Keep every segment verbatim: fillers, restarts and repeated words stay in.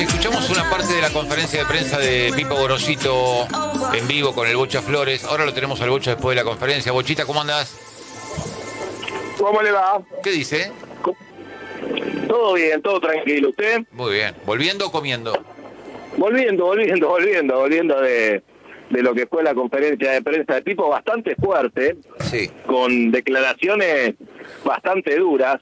Escuchamos una parte de la conferencia de prensa de Pipo Gorosito en vivo con el Bocha Flores. Ahora lo tenemos al Bocha después de la conferencia. Bochita, ¿cómo andás? ¿Cómo le va? ¿Qué dice? Todo bien, todo tranquilo. ¿Usted? Muy bien. ¿Volviendo o comiendo? Volviendo, volviendo, volviendo, volviendo de, de lo que fue la conferencia de prensa de Pipo, bastante fuerte, Sí. con declaraciones bastante duras,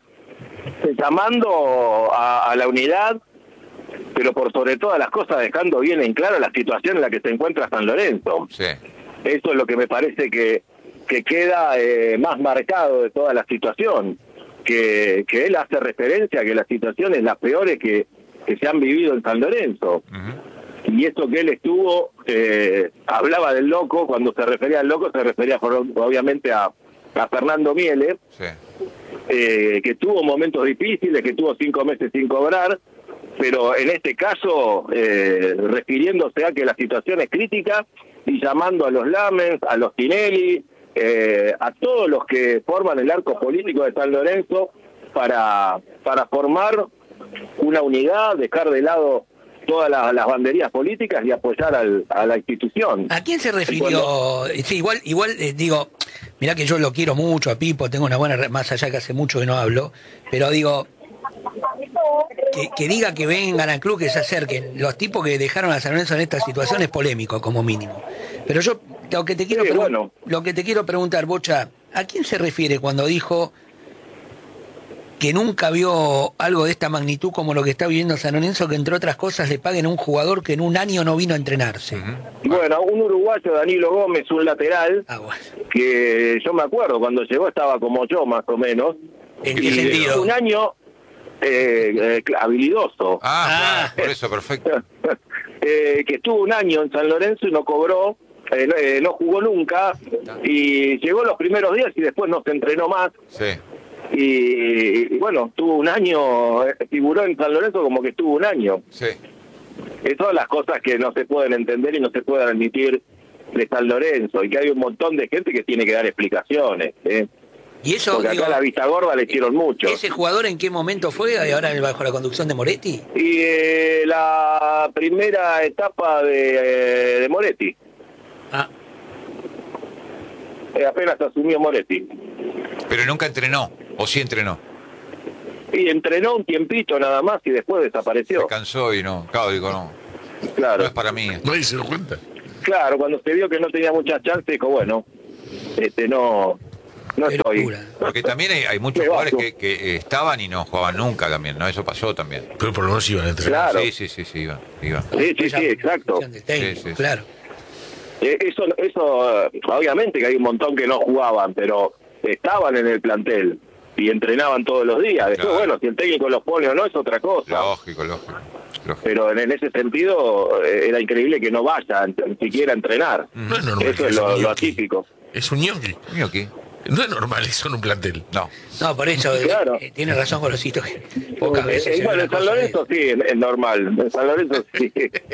llamando a, a la unidad, pero por sobre todas las cosas dejando bien en claro la situación en la que se encuentra San Lorenzo. Sí. Eso es lo que me parece que, que queda eh, más marcado de toda la situación, que, que él hace referencia a que la situación es las peores que, que se han vivido en San Lorenzo. Uh-huh. Y eso que él estuvo, eh, hablaba del loco, cuando se refería al loco se refería obviamente a, a Fernando Miele, Sí. eh, que tuvo momentos difíciles, que tuvo cinco meses sin cobrar, pero en este caso eh, refiriéndose a que la situación es crítica y llamando a los Lamens, a los Tinelli, eh, a todos los que forman el arco político de San Lorenzo para, para formar una unidad, dejar de lado todas las, las banderías políticas y apoyar al, a la institución. ¿A quién se refirió? Sí, igual, igual eh, digo, mirá que yo lo quiero mucho a Pipo, tengo una buena, más allá que hace mucho que no hablo, pero digo, que, que diga que vengan al club, que se acerquen, los tipos que dejaron a San Lorenzo en esta situación es polémico, como mínimo. Pero yo, lo que te quiero, sí, pregun- bueno. lo que te quiero preguntar, Bocha, ¿a quién se refiere cuando dijo que nunca vio algo de esta magnitud como lo que está viviendo San Lorenzo, que entre otras cosas le paguen a un jugador que en un año no vino a entrenarse? Uh-huh. Bueno, un uruguayo, Danilo Gómez, un lateral, ah, bueno. que yo me acuerdo, cuando llegó estaba como yo, más o menos. ¿En qué sentido? Un año eh, eh, habilidoso. Ah, Ah. claro, por eso, perfecto. eh, que estuvo un año en San Lorenzo y no cobró, eh, no, eh, no jugó nunca, y llegó los primeros días y después no se entrenó más. Sí. Y, y bueno, tuvo un año, eh, figuró en San Lorenzo como que estuvo un año. Sí. Es todas las cosas que no se pueden entender y no se pueden admitir de San Lorenzo, y que hay un montón de gente que tiene que dar explicaciones, ¿eh? Y eso, Porque digo, acá a la Vista Gorda le hicieron mucho. ¿ese jugador en qué momento fue y ahora bajo la conducción de Moretti? Y eh, la primera etapa de, eh, de Moretti, Ah, eh, apenas asumió Moretti. Pero nunca entrenó, o sí entrenó. Y entrenó un tiempito nada más y después desapareció. Se cansó y no. Claro, digo, no. Claro. No es para mí. Nadie se dio cuenta. Claro, cuando se vio que no tenía muchas chances, dijo, bueno, este no, no qué estoy. locura. Porque también hay, hay muchos Qué jugadores vaso. que, que estaban y no jugaban nunca también, ¿no? Eso pasó también. Pero por lo menos iban a entrenar. Claro. Sí, sí, sí, sí, iban. iban. Sí, sí, Esa sí, exacto. función del técnico, Sí, sí, sí. claro. Eh, Eso, eso, eh, obviamente que hay un montón que no jugaban, pero estaban en el plantel y entrenaban todos los días. Después, Claro. bueno, si el técnico los pone o no es otra cosa. Lógico, lógico. lógico. Pero en, en ese sentido eh, era increíble que no vaya ni siquiera a entrenar. No es normal. Eso que es sea lo, un lo ñoqui. atípico. Es un ñoqui. Mío aquí. No es normal eso en un plantel. No. No, por eso, eh, Claro. eh, tiene razón Gorosito, que pocas Eh, veces eh, se ve bueno, una en San cosa de- Lorenzo sí, es, es normal. En San Lorenzo sí.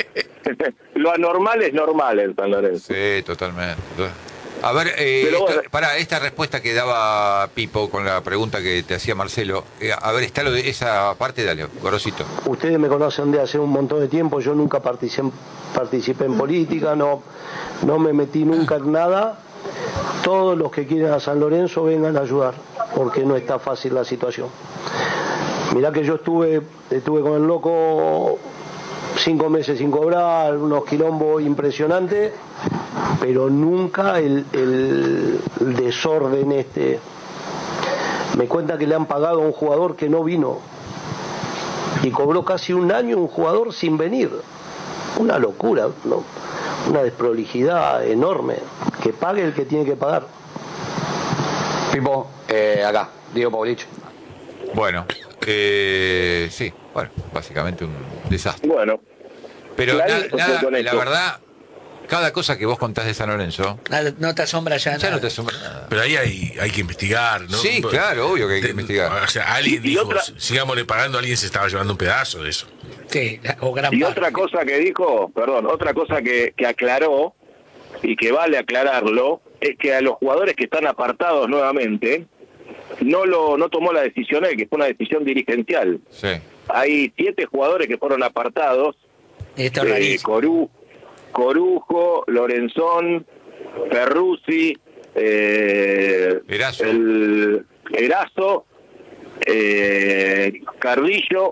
Lo anormal es normal en San Lorenzo. Sí, totalmente. A ver, eh, Pero bueno. esto- para esta respuesta que daba Pipo con la pregunta que te hacía Marcelo, eh, a ver, está lo de esa parte, dale, Gorosito. Ustedes me conocen de hace un montón de tiempo, yo nunca participé, participé en política, no, no me metí nunca en nada. Todos los que quieren a San Lorenzo vengan a ayudar, porque no está fácil la situación. Mirá que yo estuve, estuve con el loco cinco meses sin cobrar, unos quilombos impresionantes, pero nunca el, el, el desorden este. Me cuenta que le han pagado a un jugador que no vino y cobró casi un año un jugador sin venir. Una locura, ¿no? Una desprolijidad enorme. Que pague el que tiene que pagar. Pipo, eh, acá, Diego Paulich. Bueno, eh, sí, bueno, básicamente un desastre. Bueno, Pero Claro, na- estoy nada, con la esto. verdad, cada cosa que vos contás de San Lorenzo, Nada, no te asombra ya, ya nada. no te asombra nada. Pero ahí hay, hay que investigar, ¿no? Sí, claro, obvio que hay que De- investigar. O sea, alguien Y- y dijo, otra- sigámosle pagando, alguien se estaba llevando un pedazo de eso. Sí, o gran y parte. otra cosa que dijo, perdón, otra cosa que, que aclaró y que vale aclararlo, es que a los jugadores que están apartados nuevamente, no lo no tomó la decisión él, que fue una decisión dirigencial. Sí. hay siete jugadores que fueron apartados. Esto es eh, rarísimo. Coru, Corujo, Lorenzón, Perruzzi, eh, Erazo. el Erazo, eh, Cardillo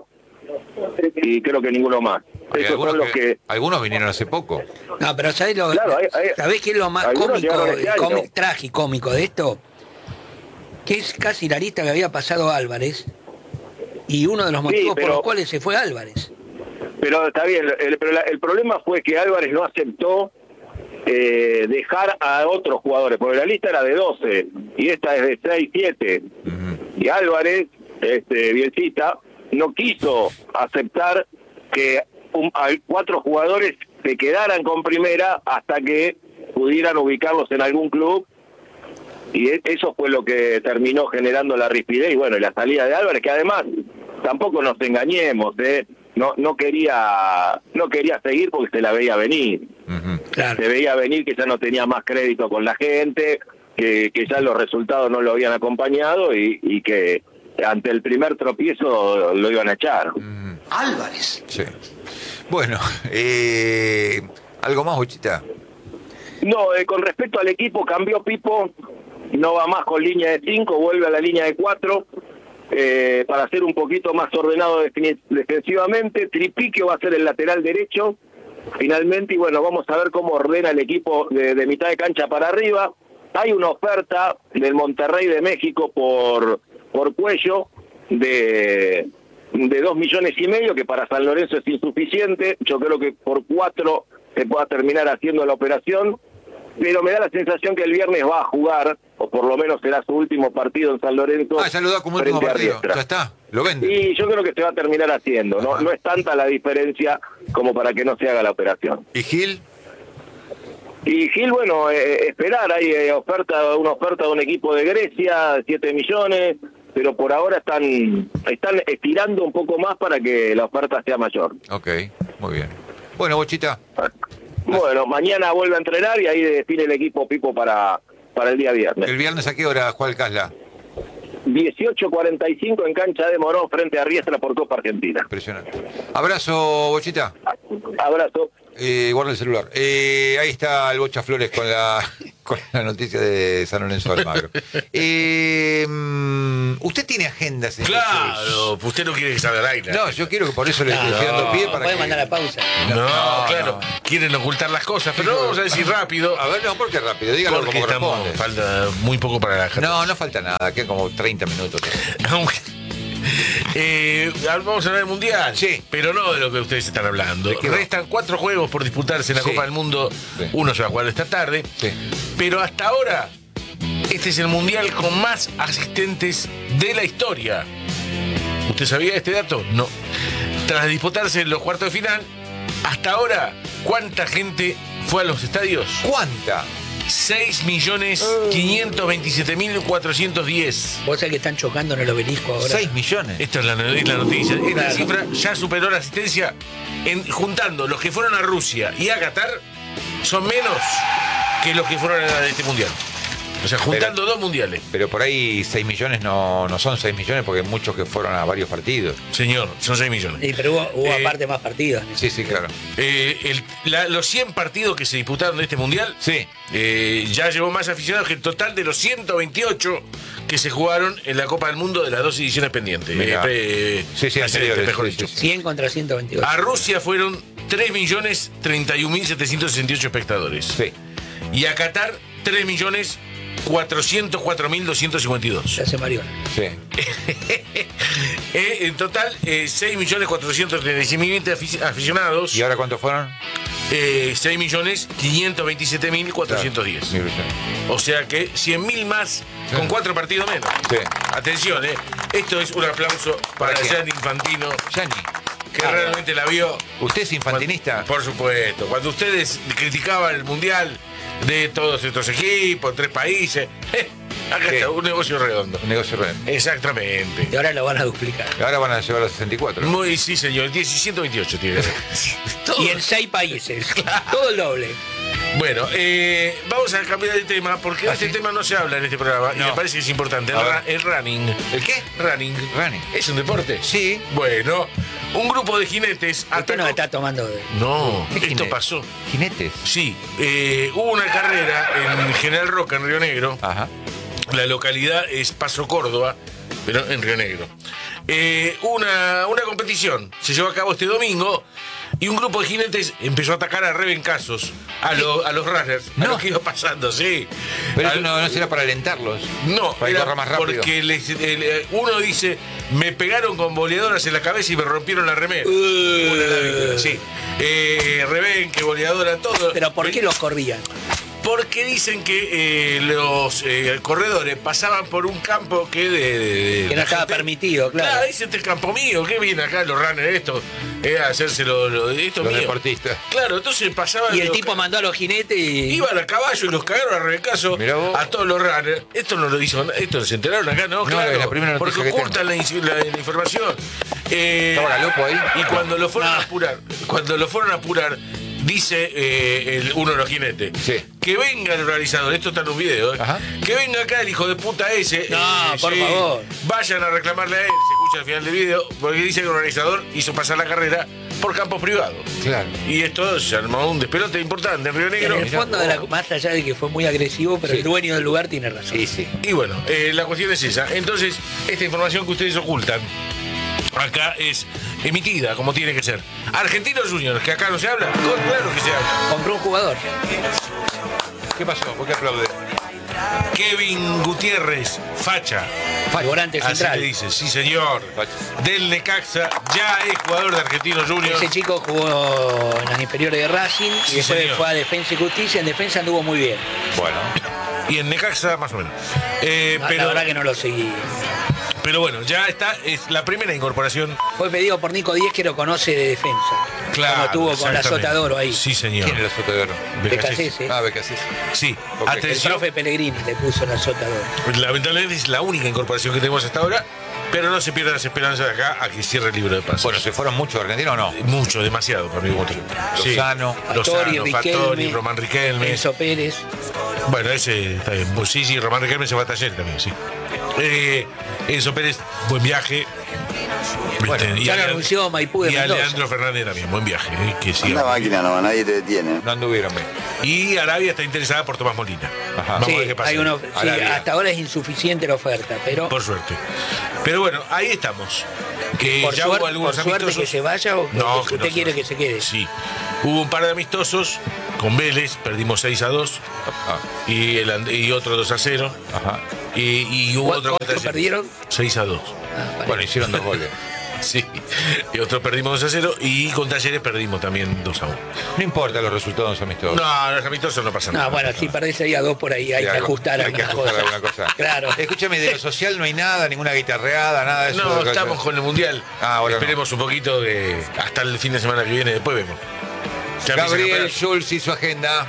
y creo que ninguno más. Porque Esos algunos, son los que- que... algunos vinieron hace poco. No, pero ¿sabés, lo, Claro, hay- hay- ¿sabés qué es lo más algunos cómico, llegaron este año. cómico tragicómico de esto? Que es casi la lista que había pasado Álvarez y uno de los motivos pero- por los cuales se fue Álvarez. Pero está bien, el, pero la- el problema fue que Álvarez no aceptó eh, dejar a otros jugadores, porque la lista era de doce y esta es de seis, siete. Ujú. Y Álvarez, este Bielcita, no quiso aceptar que un- hay cuatro jugadores se quedaran con primera hasta que pudieran ubicarlos en algún club. Y e- eso fue lo que terminó generando la rispidez y bueno, y la salida de Álvarez, que además tampoco nos engañemos, ¿eh? no no quería no quería seguir porque se la veía venir. Ujú. Claro. Se veía venir que ya no tenía más crédito con la gente, que, que ya los resultados no lo habían acompañado y, y que ante el primer tropiezo lo iban a echar. Álvarez. Sí. Bueno, eh, ¿algo más, Bochita? No, eh, con respecto al equipo, cambió Pipo, no va más con línea de cinco, vuelve a la línea de cuatro, eh, para ser un poquito más ordenado defini- defensivamente. Tripiquio va a ser el lateral derecho, finalmente, y bueno, vamos a ver cómo ordena el equipo de, de mitad de cancha para arriba. Hay una oferta del Monterrey de México por, por Cuello de, de dos millones y medio, que para San Lorenzo es insuficiente. Yo creo que por cuatro se pueda terminar haciendo la operación, pero me da la sensación que el viernes va a jugar, o por lo menos será su último partido en San Lorenzo. Ah, ya lo da como último frente a partido. Riestra. Ya está, lo venden. Y yo creo que se va a terminar haciendo, no, Ajá. no es tanta la diferencia como para que no se haga la operación. ¿Y Gil? Y Gil, bueno, eh, esperar, hay eh, oferta, una oferta de un equipo de Grecia, siete millones, pero por ahora están están estirando un poco más para que la oferta sea mayor. Ok, muy bien. Bueno, Bochita, Bueno, mañana vuelve a entrenar y ahí define el equipo Pipo para, para el día viernes. ¿el viernes a qué hora juega el Casla? dieciocho cuarenta y cinco en cancha de Morón frente a Riestra por Copa Argentina. Impresionante. Abrazo, Bochita. Abrazo. Eh, guarda el celular. Eh, ahí está el Bocha Flores con la, con la noticia de San Lorenzo de Almagro. Eh, mm, ¿Usted tiene agenda, señor? Claro, usted no quiere que salga al aire. No, yo quiero que por eso le estoy No, dando pie para puede que... mandar a pausa. No, No, claro, no. quieren ocultar las cosas, pero no vamos a decir rápido. A ver, no, ¿por qué rápido? Dígalo Porque como estamos, corresponde. falta muy poco para la No, no falta nada, quedan como treinta minutos. Aunque- Eh, vamos a hablar del Mundial, Sí. pero no de lo que ustedes están hablando. ¿De qué va? Restan cuatro juegos por disputarse en la Sí. Copa del Mundo. Sí. Uno se va a jugar esta tarde. Sí. Pero hasta ahora, este es el Mundial con más asistentes de la historia. ¿Usted sabía este dato? No. Tras disputarse en los cuartos de final, hasta ahora, ¿cuánta gente fue a los estadios? ¿Cuánta? seis millones quinientos veintisiete mil cuatrocientos diez. Vos sabés que están chocando en el obelisco ahora. ¿Seis millones? Esta es la, es la noticia. Esta Claro. cifra ya superó la asistencia en, juntando los que fueron a Rusia y a Qatar, son menos que los que fueron a este mundial. O sea, juntando dos mundiales. Pero por ahí seis millones no, no son seis millones porque hay muchos que fueron a varios partidos. Señor, son seis millones. Sí, pero hubo, hubo Eh, aparte más partidos. ¿no? Sí, sí, claro. Eh, el- la- los cien partidos que se disputaron de este mundial, Sí. eh, ya llevó más aficionados que el total de los ciento veintiocho que se jugaron en la Copa del Mundo de las dos ediciones pendientes. Mirá. Eh, Sí, sí, precedentes, anteriores, mejor sí, dicho. sí, sí. cien contra ciento veintiocho. A Rusia fueron tres millones treinta y un mil setecientos sesenta y ocho espectadores. Sí. Y a Qatar, tres millones cuatrocientos cuatro mil doscientos cincuenta y dos. Se hace Mariona. Sí. Eh, en total, eh, seis millones cuatrocientos treinta y seis mil afic- aficionados. ¿Y ahora cuántos fueron? Eh, seis millones quinientos veintisiete mil cuatrocientos diez. Mil millones. O sea que cien mil más Sí. con cuatro partidos menos. Sí. Atención, eh. Esto es un aplauso para ¿Para quién? Gianni Infantino, Yani, que realmente la vio. ¿usted es infantinista? Por supuesto. Cuando ustedes criticaban el mundial de todos estos equipos, tres países, eh, acá ¿Qué? está, un negocio redondo. Un negocio real. Exactamente. Y ahora lo van a duplicar. Y ahora van a llevar a sesenta y cuatro. Muy, sí, señor. diez y ciento veintiocho tiene. Y en seis países. Todo el doble. Bueno, eh, vamos a cambiar de tema porque de ¿Ah, este sí? tema no se habla en este programa y No. me parece que es importante. El, A ver. ra- el running. ¿El qué? Running. Running. ¿Es un deporte? Sí. Bueno, un grupo de jinetes Usted atacó... no está tomando. de- No, ¿Qué esto jinete? pasó. Jinetes. Sí, eh, hubo una carrera en General Roca, en Río Negro. Ajá. La localidad es Paso Córdoba, pero en Río Negro. Eh, una, una competición se llevó a cabo este domingo y un grupo de jinetes empezó a atacar a rebencazos a, lo- a los runners, a No. lo que iba pasando, sí. Pero Al- eso no, no será para alentarlos. no, para que era corra más rápido. porque les- el- eh, uno dice, me pegaron con boleadoras en la cabeza y me rompieron la remera. Uh. Una de las víctimas, sí. Eh, rebenque, boleadora, todo. Pero ¿por qué los corrían? Porque dicen que eh, los eh, corredores pasaban por un campo que de, de- de- Que no la estaba permitido, claro. Claro, dice, este es campo mío, ¿qué viene acá los runners esto? Eh, a hacerse lo, lo- esto es Los mío. deportistas. Claro, entonces pasaban Y el los tipo ca- mandó a los jinetes y. Iban a caballo y los cagaron a rebecazo Mirá vos. a todos los runners. Esto no lo hizo, esto se enteraron acá, ¿no? No, claro, es la primera noticia porque que ocultan la, in- la- la información. Eh, ¿Estaba Galopo ahí? Y cuando lo fueron No. a apurar, cuando lo fueron a apurar, dice eh, el- uno de los jinetes, Sí. que venga el organizador, esto está en un video, eh, Ajá. que venga acá el hijo de puta ese. No, por favor. Vayan a reclamarle a él, se escucha al final del video, porque dice que el organizador hizo pasar la carrera por campos privados. Claro. Y esto se armó un despelote importante en Río En Negro. el fondo, de la, más allá de que fue muy agresivo, pero Sí. el dueño del lugar tiene razón. Sí, sí. Y bueno, eh, la cuestión es esa. Entonces, esta información que ustedes ocultan acá es emitida como tiene que ser. Argentinos Juniors, que acá no se habla, claro que se habla. Compró un jugador. ¿Qué pasó? ¿Por qué aplaude? Kevin Gutiérrez, facha. Volante Así central. le dice, sí señor. Facha. Del Necaxa, ya es jugador de Argentinos Juniors. Ese chico jugó en las inferiores de Racing y Sí, después señor. fue a Defensa y Justicia. En Defensa anduvo muy bien. Bueno. Y en Necaxa, más o menos. Eh, No, pero, La verdad que no lo seguí. pero bueno, ya está, es la primera incorporación. Fue pedido por Nico Díez, que lo conoce de Defensa. Claro. Cuando estuvo con la exactamente. Sota de Oro ahí. Sí, señor. ¿Quién es la Sota de Oro? Becasese. Ah, Becasese. Sí, Ok. El atención. profe Pellegrini le puso la Sota de Oro. Lamentablemente es la única incorporación que tenemos hasta ahora, pero no se pierdan las esperanzas de acá a que cierre el libro de pases. Bueno, ¿se fueron muchos argentinos o no? Mucho, demasiado para mi gusto. Sí. Lozano. Lozano, Fattori, Fattori, Riquelme, Román Riquelme. Enzo Pérez. Bueno, ese está bien. Pues sí, sí, Román Riquelme se va a Taller también, sí. Eh, Enzo Pérez, buen viaje. Bueno, Este, y ya lo Ale- anunció Maipú de Y a Mendoza. Leandro Fernández también, buen viaje. eh, que siga. Una máquina no, nadie te detiene. No anduvieron bien. Y Arabia está interesada por Tomás Molina. Ajá. Vamos Sí, a ver qué pasa. hay uno, sí, Arabia. hasta ahora es insuficiente la oferta, pero Por suerte. Pero bueno, ahí estamos. Que por, ya suerte, hubo algunos por suerte amistosos. que se vaya o que No, usted que no se quiere vaya. que se quede. Sí. Hubo un par de amistosos con Vélez, perdimos seis a dos. Ah, Y, el, and- y otro dos a cero. ajá. Y, y hubo ¿Cu- otro cuánto contra- perdieron? seis a dos. Ah, vale. Bueno, hicieron dos goles. Sí. Y otro perdimos dos a cero. Y con Talleres perdimos también dos a uno. No importa los resultados amistosos. No, los amistosos no pasan No, nada. bueno, si perdés ahí a dos por ahí, hay Sí, que algo- ajustar hay que algunas ajustar cosas. alguna cosa. Claro. Escúchame, de lo social no hay nada, ninguna guitarreada, nada de eso. No, de- estamos con el Mundial. Ah, ahora no. Esperemos un poquito de hasta el fin de semana que viene, después vemos. Ya empieza a Gabriel campeonar. Schulz y su agenda.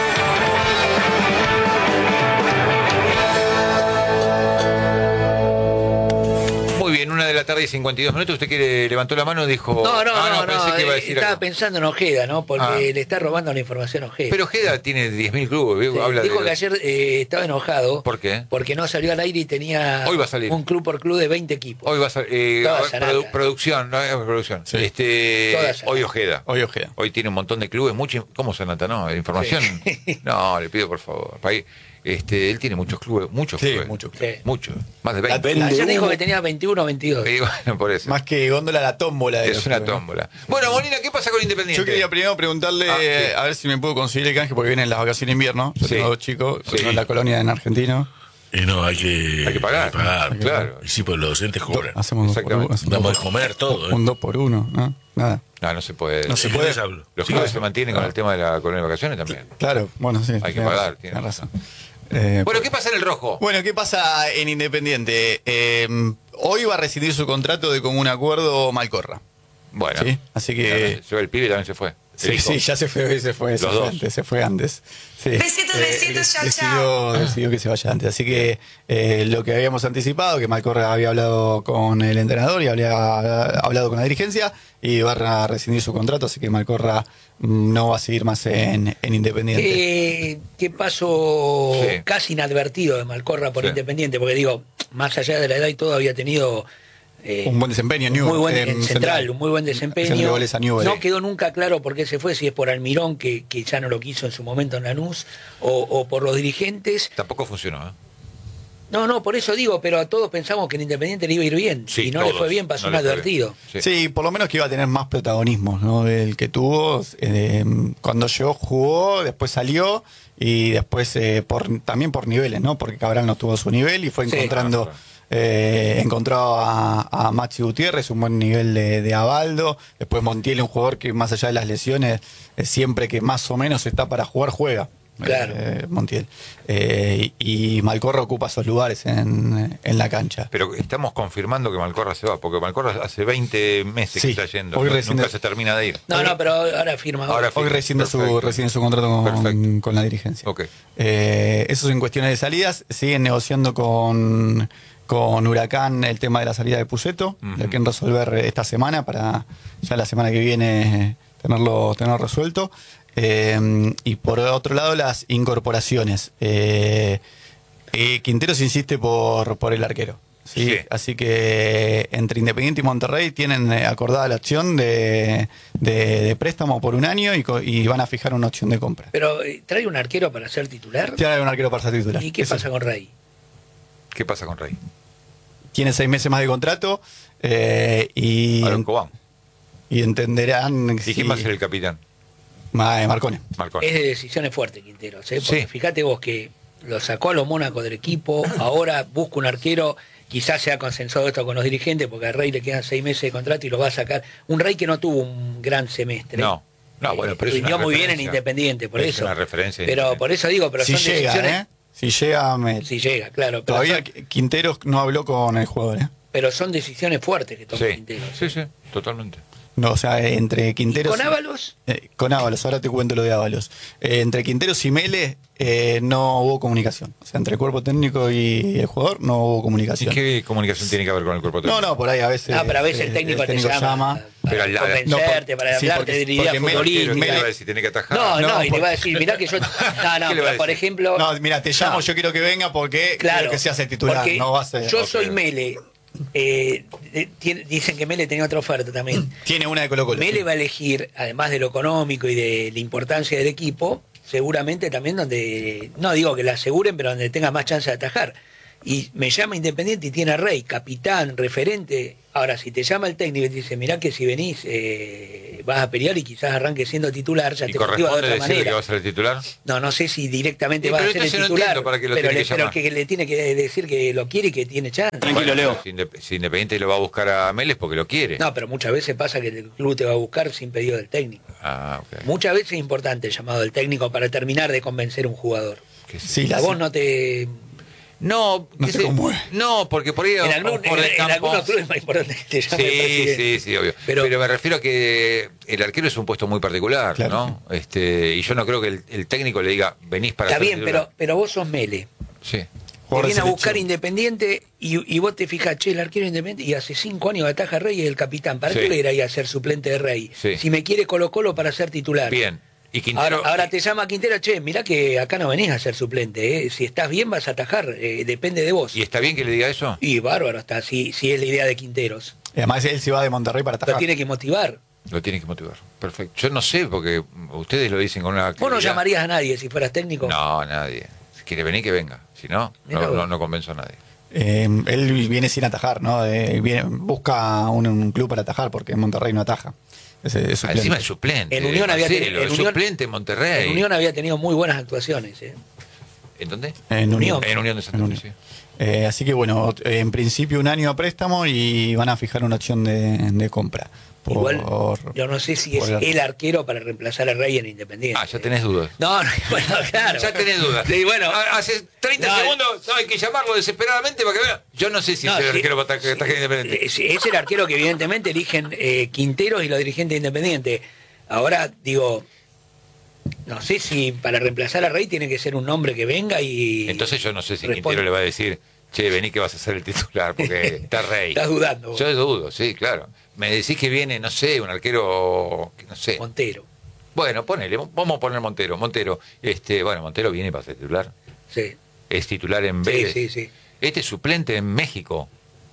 Muy bien, una de la tarde y cincuenta y dos minutos. Usted quiere, levantó la mano y dijo. No, no, ah, no, pensé no, que iba a eh, decir estaba algo. pensando en Ojeda, ¿no? Porque Ah. le está robando la información a Ojeda. Pero Ojeda tiene diez mil clubes. Sí, habla dijo de... que ayer eh, estaba enojado. ¿Por qué? Porque no salió al aire y tenía Hoy va a salir. un club por club de veinte equipos. Hoy va a ser. eh, Toda a ver, Sarata. produ- producción, no es producción. Sí. Este, Toda Sarata. hoy Ojeda. Hoy Ojeda. Hoy tiene un montón de clubes, mucho, ¿cómo se nota, no? Información. Sí. No, le pido por favor. País- Este, él tiene muchos clubes, muchos Sí, clubes. muchos. Sí. Muchos, más de La veinte. vende Ayer dijo humo. que tenía veintiuno o veintidós. Y bueno, por eso. Más que góndola, la tómbola. de Es los una clubes, ¿no? tómbola. Bueno, Molina, ¿qué pasa con Independiente? Yo quería primero preguntarle Ah, sí. a ver si me puedo conseguir el canje porque vienen las vacaciones de invierno. Yo Sí. tengo dos chicos, Sí. uno en la colonia en Argentino. Y no, hay que, Hay que pagar. Claro. Y sí, pues los docentes cobran. Hacemos dos por Exactamente. uno. hacemos Damos dos de por- comer todo, ¿eh? Un dos por uno, ¿no? Nada. No, no se puede. No se Sí, puede. les hablo. Los Sí, clubes claro. se mantienen con el tema de la colonia de vacaciones también. Claro, bueno, sí. Hay que tiene pagar, razón, tiene tiene razón. Eh, Bueno, ¿qué pasa en el rojo? Bueno, ¿qué pasa en Independiente? Eh, hoy va a rescindir su contrato de común acuerdo Malcorra. Bueno, Sí, así que- Yo, el pibe también se fue. Sí, hijo. sí, ya se fue, se fue, se Los fue dos. antes, se fue antes. Sí. Besitos, besitos, chao, decidió, chao. decidió que se vaya antes. Así que eh, lo que habíamos anticipado, que Malcorra había hablado con el entrenador y había hablado con la dirigencia y va a rescindir su contrato, así que Malcorra mm, no va a seguir más en, en Independiente. ¿Qué, qué paso Sí. casi inadvertido de Malcorra por Sí. Independiente? Porque digo, más allá de la edad y todo, había tenido eh, Un buen desempeño en muy Newell, buen, en en central, Central. un muy buen Haciendo desempeño. goles a Newell. No quedó nunca claro por qué se fue, si es por Almirón, que, que ya no lo quiso en su momento en Lanús, o, o por los dirigentes. Tampoco funcionó, ¿eh? No, no, por eso digo, pero a todos pensamos que en Independiente le iba a ir bien. Sí, y no todos. le fue bien, pasó No le fue inadvertido. bien. Sí. por lo menos que iba a tener más protagonismo, ¿no? El que tuvo, eh, cuando llegó jugó, después salió y después eh, por, también por niveles, ¿no? Porque Cabral no tuvo su nivel y fue Sí. encontrando, Ah, claro. eh, encontró a, a Maxi Gutiérrez, un buen nivel de, de Abaldo, después Montiel, un jugador que más allá de las lesiones, eh, siempre que más o menos está para jugar, juega. Claro. eh, Montiel. Eh, y, y Malcorra ocupa esos lugares en, en la cancha. Pero estamos confirmando que Malcorra se va, porque Malcorra hace veinte meses Sí, que está yendo. hoy No- recién nunca de- se termina de ir. No, no, pero ahora firma. Ahora Hoy firma. rescinde su, Perfecto. rescinde su contrato con, Perfecto. con la dirigencia. Ok. Eh, eso es en cuestiones de salidas. Siguen negociando con, con Huracán el tema de la salida de Puceto. Ujú. Lo quieren resolver esta semana para ya la semana que viene tenerlo, tenerlo resuelto. Eh, y por otro lado, las incorporaciones. Eh, eh, Quinteros insiste por, por el arquero. ¿sí? Sí. Así que entre Independiente y Monterrey tienen eh, acordada la opción de, de- de préstamo por un año y, co- y van a fijar una opción de compra. Pero eh, trae un arquero para ser titular. Tiene un arquero para ser titular. ¿Y qué Eso. pasa con Rey? ¿Qué pasa con Rey? Tiene seis meses más de contrato eh, y, Aaron Cobán. y entenderán. ¿Y si- quién va a ser el capitán? Ma- eh, Marcone. Marconi. Es de decisiones fuertes, Quinteros. ¿eh? Porque Sí. fíjate vos que lo sacó a los Mónacos del equipo, ahora busca un arquero, quizás se ha consensuado esto con los dirigentes, porque a Rey le quedan seis meses de contrato y lo va a sacar. Un Rey que no tuvo un gran semestre. No. No, bueno, pero es rindió una muy bien en referencia. Independiente, por Es eso. una referencia Pero Independiente. por eso digo, pero Si son llega, decisiones. ¿eh? Si llega, me- Si llega, claro. Pero todavía son, Quinteros no habló con el jugador. ¿eh? pero son decisiones fuertes que toma Sí. Quinteros. sí, sí, totalmente. No, o sea, entre ¿Y Quinteros. con Ábalos? Eh, con Ábalos, ahora te cuento lo de Ábalos. Eh, entre Quinteros y Mele eh, no hubo comunicación. O sea, entre el cuerpo técnico y el jugador no hubo ¿Y comunicación. qué comunicación tiene que ver con el cuerpo No, técnico? no, por ahí a veces. No, pero a veces eh, el técnico, te llama, Pero para al- al- convencerte, no, por- para sí, hablarte porque- de idea porque Mele- futbolística. ¿Qué le va a decir? ¿Tiene que atajar? No, no, No, y le por- va a decir, mirá que yo... No, no, ¿Qué le va a pero por decir? ejemplo... No, mira, te llamo, No. yo quiero que venga porque Claro, quiero que seas el titular. porque No va a ser. yo Ok. soy Mele. eh, eh, tiene- dicen que Mele tenía otra oferta también. Tiene una de Colo Colo. Mele sí. va a elegir, además de lo económico y de la importancia del equipo, seguramente también donde, no digo que la aseguren, pero donde tenga más chance de atajar. Y me llama Independiente y tiene a Rey, capitán, referente. Ahora, si te llama el técnico y te dice, mirá que si venís eh, vas a pelear y quizás arranque siendo titular, ya ¿Y te motiva de corresponde otra decirle que manera. va a ser el titular? No, no sé si directamente Sí, va a pero ser el entonces no titular, entiendo para qué lo pero, tiene le, que pero llamar. que le tiene que decir que lo quiere y que tiene chance. Tranquilo, Leo. Si, Indep- si Independiente lo va a buscar a Mélez porque lo quiere. No, pero muchas veces pasa que el club te va a buscar sin pedido del técnico. Ah, ok. Muchas veces es importante el llamado del técnico para terminar de convencer a un jugador. ¿Qué sé? Sí, la- A vos no te... No, No qué se sé- conmueve. No, porque por ahí En, o- algún- o por en- el en campo- algunos clubes es más importante que te llame el Sí, presidente. sí, sí, obvio. Pero, Pero, me refiero a que el arquero es un puesto muy particular, Claro. ¿no? Este, y yo no creo que el, el técnico le diga, venís para está ser bien, titular". pero, pero vos sos Mele. Sí. Te Jugador de viene a buscar selección. Independiente y, y vos te fijas, che, el arquero Independiente, y hace cinco años ataja a Rey y es el capitán. ¿Para Sí. qué le irá a ir a ser suplente de Rey? Sí. Si me quiere Colo Colo para ser titular. Bien. Y Quintero, Ahora, ahora te llama Quintero, che, mirá que acá no venís a ser suplente, ¿eh? Si estás bien vas a atajar, eh, depende de vos. ¿Y está bien que le diga eso? Y bárbaro está, si, si es la idea de Quinteros. Y además él se va de Monterrey para Lo atajar. tiene que motivar. Lo tiene que motivar. Perfecto. Yo no sé, porque ustedes lo dicen con una Vos no claridad. llamarías a nadie si fueras técnico. No, nadie. Si quiere venir, que venga. Si no, Mirá no, vos. no, no convenzo a nadie. Eh, él viene sin atajar, ¿no? Eh, viene- busca un, un club para atajar porque en Monterrey no ataja. Es, es Ah, suplente. encima es suplente. En Unión había Marcelo, tenido- en es Unión- suplente en Monterrey. En Unión había tenido muy buenas actuaciones. ¿eh? ¿En dónde? En Unión. En Unión de Santa En Fe, Unión. sí. Eh, así que bueno, eh, en principio un año a préstamo y van a fijar una opción de, de compra. Por, Igual, yo no sé si es por- el arquero para reemplazar a Rey en Independiente. Ah, ya tenés dudas. No, no, bueno, claro. Ya tenés dudas. Sí, bueno. Ah, hace treinta No, segundos no, hay que llamarlo desesperadamente para que vea. Yo no sé si No, es el sí. arquero para atajar Independiente. Es, es el arquero que evidentemente eligen eh, Quinteros y los dirigentes independientes. Ahora, digo, no sé si para reemplazar a Rey tiene que ser un nombre que venga y... Entonces yo no sé si responde. Quintero le va a decir, che, vení que vas a ser el titular, porque está Rey. Estás dudando. Yo dudo, sí, claro. Me decís que viene, no sé, un arquero, no sé. Montero. Bueno, ponele, vamos a poner Montero. Montero, este, bueno, Montero viene para ser titular. Sí. Es titular en Sí, Vélez. sí, sí. Este es suplente en México.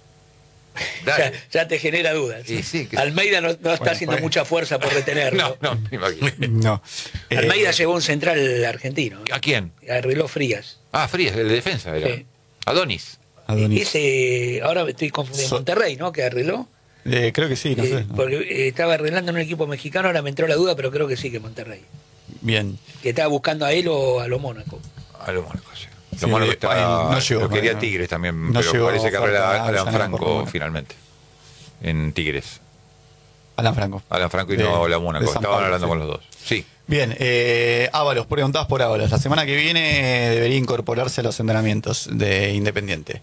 Ya, Dale. ya te genera dudas. Sí, sí, que- Almeida no, no está Bueno, haciendo pues. mucha fuerza por retenerlo. No, no, me imagino. No. Eh, Almeida llevó un central argentino. ¿A quién? Arregló Frías. Ah, Frías, el de defensa era. Sí. Adonis. Adonis. Ese, ahora me estoy confundiendo. So- Monterrey, ¿no? Que arregló. Eh, creo que sí, no Eh, sé. no. Porque eh, estaba arreglando en un equipo mexicano, ahora me entró la duda, pero creo que sí que Monterrey. Bien. Que estaba buscando a él o a lo Mónaco. A lo Mónaco, sí. Lo Sí, Mónaco eh, está, no llegó, lo quería no, Tigres también, no pero llegó parece que oferta arregla a Alan Alan Franco Portugal. finalmente. En Tigres. Alan Franco. Alan Franco y De- no la de Mónaco. San Estaban Pablo, hablando sí. con los dos. Sí. Bien, eh, Ábalos, preguntadas por Ábalos. La semana que viene debería incorporarse a los entrenamientos de Independiente.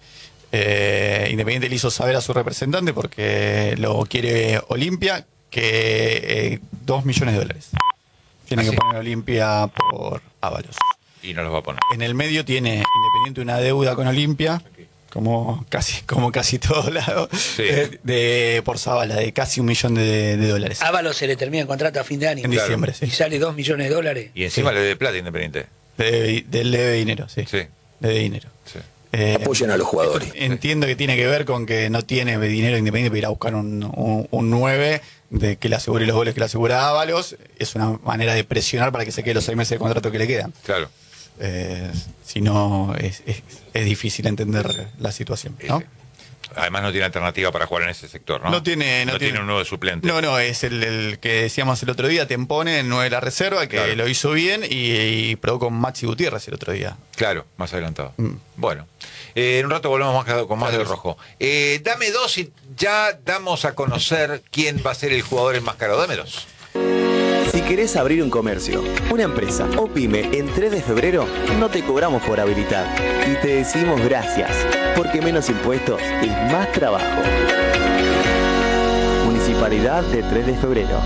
Eh, Independiente le hizo saber a su representante, porque lo quiere Olimpia, que eh, dos millones de dólares. Tiene ¿Ah, que sí? poner Olimpia por Ábalos. Y no los va a poner. En el medio tiene Independiente una deuda con Olimpia, como casi, como casi todo lado, Sí. eh, de, por Zabala, de casi un millón de, de dólares. Ábalos se le termina el contrato a fin de año. En Claro. diciembre, Y sí. sale dos millones de dólares. Y encima Sí. le debe plata Independiente. De, del debe dinero, sí. Sí. Debe dinero. Sí. Eh, Apoyen a los jugadores. Entiendo que tiene que ver con que no tiene dinero Independiente para ir a buscar un, un, un nueve de que le asegure los goles que le asegura Ábalos. Es una manera de presionar para que se quede los seis meses de contrato que le quedan. Claro. Eh, si no, es, es, es difícil entender la situación, ¿no? Sí. Además no tiene alternativa para jugar en ese sector, ¿no? No tiene, no no tiene un nuevo suplente. No, no, es el, el que decíamos el otro día, Tempone, el nueve de la reserva, que Claro. lo hizo bien y, y probó con Maxi Gutiérrez el otro día. Claro, más adelantado. Mm. Bueno, eh, en un rato volvemos más con más del rojo. Eh, dame dos y ya damos a conocer quién va a ser el jugador enmascarado. Dame dos. Si querés abrir un comercio, una empresa o pyme en tres de febrero, no te cobramos por habilitar y te decimos gracias, porque menos impuestos es más trabajo. Municipalidad de tres de febrero.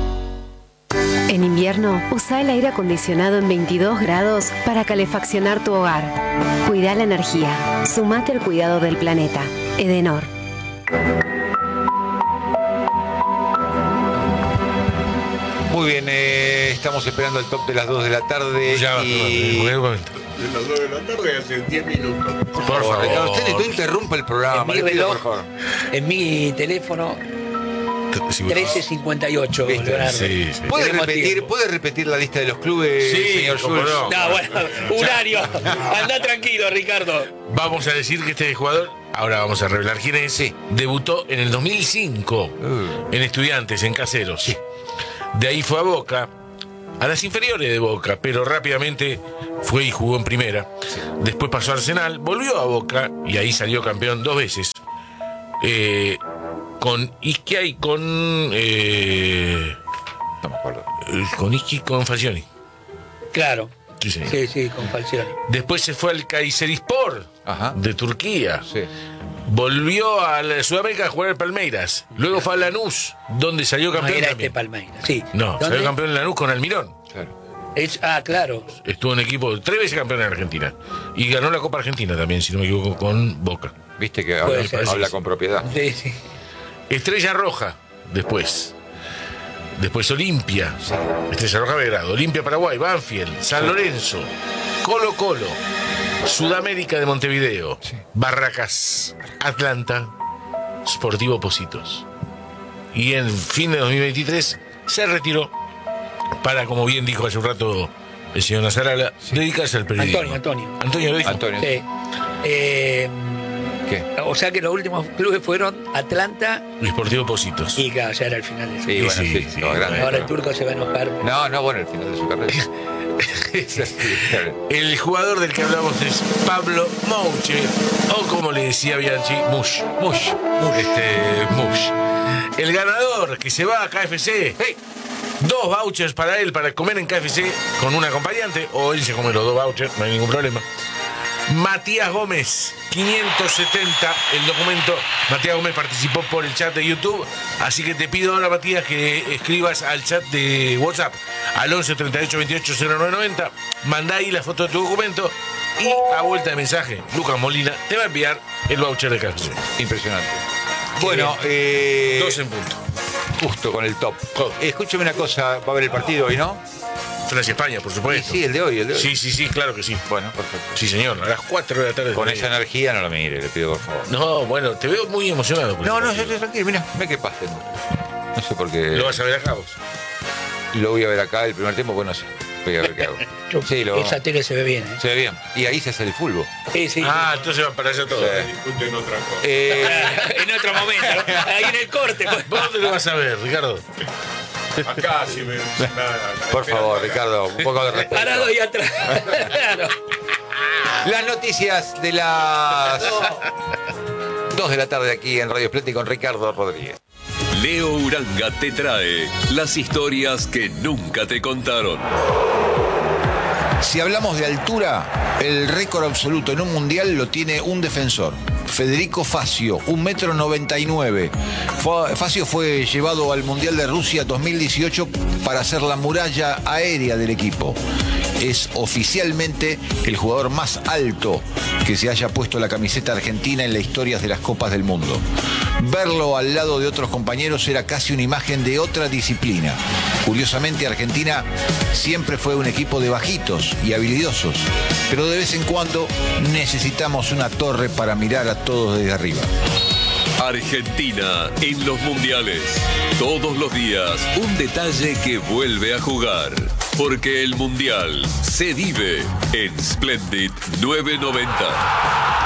En invierno, usa el aire acondicionado en veintidós grados para calefaccionar tu hogar. Cuida la energía. Sumate al cuidado del planeta. Edenor. Muy bien, eh, estamos esperando el top de las dos de la tarde. Ya va, y... un momento. las dos de la tarde hace diez minutos. Por favor. favor, Ricardo, usted no interrumpe el programa. En mi le pido, reloj, por favor. en mi teléfono, Sí, trece cincuenta y ocho, ¿Viste? Leonardo. Sí, sí. ¿Puede Tenemos repetir, tiempo. ¿Puede repetir la lista de los clubes, Sí, señor cómo Schultz? no. No, bueno, Urario, anda tranquilo, Ricardo. Vamos a decir que este jugador, ahora vamos a revelar quién es, Sí. debutó en el dos mil cinco Uh. en Estudiantes, en Caseros. De ahí fue a Boca, a las inferiores de Boca, pero rápidamente fue y jugó en primera. Después pasó a Arsenal, volvió a Boca y ahí salió campeón dos veces. Eh, con Isquia y con... Eh, No me acuerdo. eh, con Isquia y con Falcioni. Claro. Sí, señor. Sí, sí, con Falcioni. Después se fue al Kayserispor Ajá. de Turquía. Sí. Volvió a la Sudamérica a jugar al Palmeiras. Luego fue a Lanús, donde salió No campeón era también. este Palmeiras. Sí. No, ¿Dónde? salió campeón en Lanús con Almirón. Claro. Es- ah, claro. Estuvo en equipo tres veces campeón en Argentina. Y ganó la Copa Argentina también, si no me equivoco, con Boca. Viste que Puede habla, ser, habla sí, con sí. propiedad. Sí, sí. Estrella Roja, después. Después Olimpia. Estrella Roja Belgrado. Olimpia Paraguay, Banfield, San Lorenzo, Colo Colo, Sudamérica de Montevideo, Barracas, Atlanta, Sportivo Positos. Y en fin de dos mil veintitrés se retiró para, como bien dijo hace un rato el señor Nazarala, dedicarse al periodismo. Antonio, Antonio. Antonio, ¿lo dijo? Antonio. Sí. Eh, ¿Qué? o sea que los últimos clubes fueron Atlanta Y Sportivo Positos. y claro, ya era el final del Sí, Y bueno, sí, sí, sí, no, grande. Ahora el turco se va a enojar. No, no, bueno, el final de su carrera. El jugador del que hablamos es Pablo Mouche, o como le decía Bianchi, Mush. Mush. Este, Mush. El ganador que se va a K F C. Hey. Dos vouchers para él para comer en K F C con un acompañante, o él se come los dos vouchers, no hay ningún problema. Matías Gómez, quinientos setenta el documento. Matías Gómez participó por el chat de YouTube, así que te pido ahora, Matías, que escribas al chat de WhatsApp al once treinta y ocho veintiocho cero nueve noventa, mandá ahí la foto de tu documento y a vuelta de mensaje, Lucas Molina te va a enviar el voucher de café. Impresionante. Bueno, eh, dos en punto. Justo con el top. Eh, escúchame una cosa, va a haber el partido hoy, ¿no? Francia-España, por supuesto. Sí, sí, el de hoy, el de hoy. Sí, sí, sí, claro que sí. Bueno, perfecto. Sí, señor, a las cuatro de la tarde. Con esa energía no lo mire, le pido por favor. No, bueno, te veo muy emocionado. Por no, no, yo estoy tranquilo, mira, mira qué paz tengo. No sé por qué. ¿Lo vas a ver acá vos? Lo voy a ver acá el primer tiempo, pues no sé. Voy a ver qué hago. Sí, lo... Esa tele se ve bien, ¿eh? Se ve bien. Y ahí se hace el fútbol. Sí, sí. Ah, entonces van para allá todos. Sí. Discuten otra cosa. Eh... en otro momento, ¿no? Ahí en el corte. Pues. ¿Vos dónde lo vas a ver, Ricardo? Acá, si me. Si me por favor, Ricardo, un poco de respeto. Parado ahí atrás. Claro. Las noticias de las dos de la tarde aquí en Radio Splendid con Ricardo Rodríguez. Leo Uranga te trae las historias que nunca te contaron. Si hablamos de altura, el récord absoluto en un mundial lo tiene un defensor, Federico Facio, un metro noventa y nueve. Facio fue llevado al Mundial de Rusia dos mil dieciocho para hacer la muralla aérea del equipo. Es oficialmente el jugador más alto que se haya puesto la camiseta argentina en la historia de las Copas del Mundo. Verlo al lado de otros compañeros era casi una imagen de otra disciplina. Curiosamente, Argentina siempre fue un equipo de bajitos y habilidosos, pero de vez en cuando necesitamos una torre para mirar a todos desde arriba. Argentina en los mundiales. Todos los días un detalle que vuelve a jugar. Porque el mundial se vive en Splendid novecientos noventa.